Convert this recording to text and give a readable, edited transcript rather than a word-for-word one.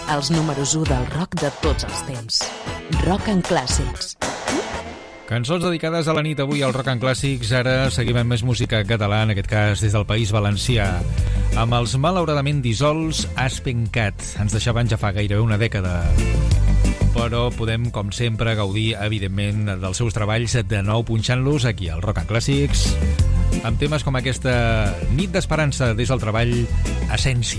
Els números 1 del rock de tots els temps. Rock en clàssics. Cançons dedicades a la nit avui al Rock en Clàssics. Ara seguim amb més música catalana, en aquest cas des del País Valencià, amb els malauradament dissolts Aspen Cat. Ens deixaven ja fa gairebé una dècada, però podem, com sempre, gaudir, evidentment, dels seus treballs de nou, punxant-los aquí al Rock en Clàssics, amb temes com aquesta Nit d'Esperança des del treball Essència.